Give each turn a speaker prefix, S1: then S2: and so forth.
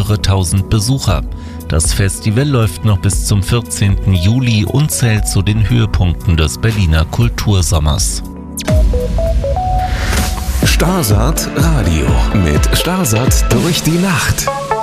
S1: mehrere tausend Besucher. Das Festival läuft noch bis zum 14. Juli und zählt zu den Höhepunkten des Berliner Kultursommers.
S2: Starsat Radio mit Starsat durch die Nacht.